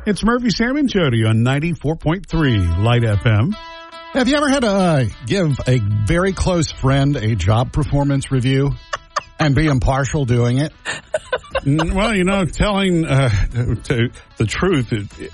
It's Murphy, Sam, and Jody on 94.3 Light FM. Have you ever had to give a very close friend a job performance review and be impartial doing it? Well, you know, telling the truth,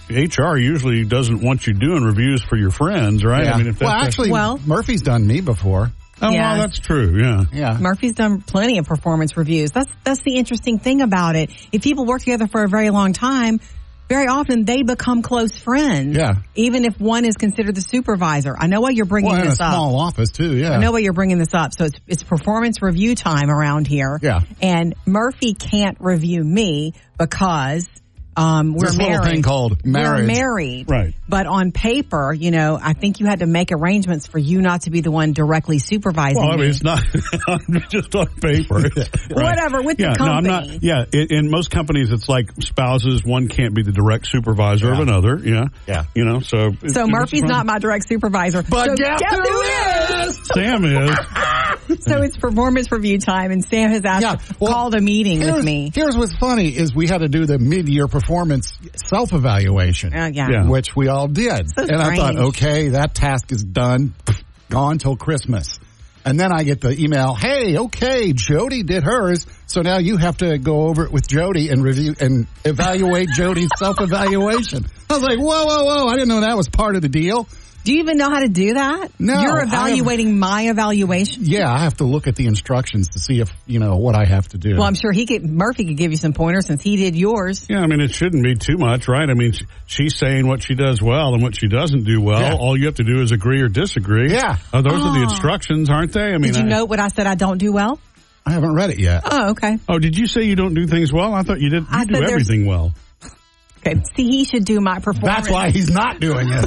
HR usually doesn't want you doing reviews for your friends, right? Yeah. I mean, if that's Murphy's done me before. Oh, yeah. Well, that's true, Yeah. Murphy's done plenty of performance reviews. That's the interesting thing about it. If people work together for a very long time, very often they become close friends. Yeah. Even if one is considered the supervisor. I know why you're bringing this up. In a small office, too, yeah. I know why you're bringing this up. So it's performance review time around here. Yeah. And Murphy can't review me because we're this married. Little thing called marriage. We're married. Right. But on paper, you know, I think you had to make arrangements for you not to be the one directly supervising Well, I mean, me. it's not just on paper. Right. Whatever, with the company. No, I'm not. Yeah, in most companies, it's like spouses. One can't be the direct supervisor of another. Yeah. You know, so Murphy's not my direct supervisor. But so guess who is? Sam is. So it's performance review time, and Sam has asked called a meeting with me. Here's what's funny is we had to do the mid-year performance self-evaluation, which we all did. So and I thought, okay, that task is done, gone till Christmas. And then I get the email, hey, okay, Jody did hers, so now you have to go over it with Jody and review and evaluate Jody's self-evaluation. I was like, whoa, I didn't know that was part of the deal. Do you even know how to do that? No. You're evaluating my evaluation? Yeah, I have to look at the instructions to see if, you know, what I have to do. Well, I'm sure Murphy could give you some pointers since he did yours. Yeah, I mean, it shouldn't be too much, right? I mean, she's saying what she does well and what she doesn't do well. Yeah. All you have to do is agree or disagree. Yeah. Those are the instructions, aren't they? I mean, did you note what I said I don't do well? I haven't read it yet. Oh, okay. Oh, did you say you don't do things well? I thought you did. You do everything well. Okay. See, he should do my performance. That's why he's not doing it.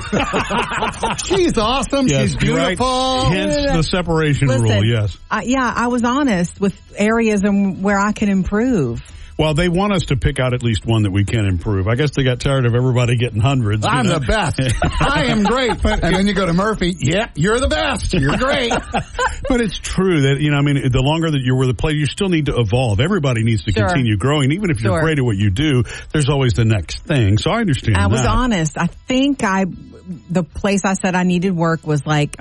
She's awesome. Yes, she's beautiful. Right. Hence the separation rule, yes. I was honest with areas where I can improve. Well, they want us to pick out at least one that we can improve. I guess they got tired of everybody getting hundreds. I'm the best. I am great. And then you go to Murphy. Yeah, you're the best. You're great. But it's true that, you know, I mean, the longer that you're with a player, you still need to evolve. Everybody needs to continue growing. Even if you're afraid of what you do, there's always the next thing. So I understand I was honest. I think the place I said I needed work was like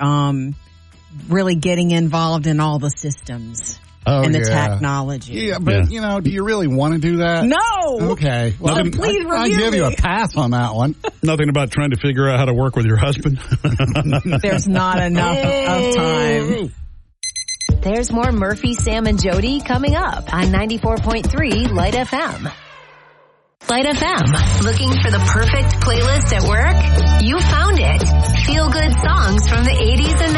really getting involved in all the systems. And the technology. Yeah, but, you know, do you really want to do that? No! Okay. Well, so please review I'll give you a pass on that one. Nothing about trying to figure out how to work with your husband? There's not enough of time. There's more Murphy, Sam, and Jody coming up on 94.3 Light FM. Light FM. Looking for the perfect playlist at work? You found it. Feel good songs from the 80s and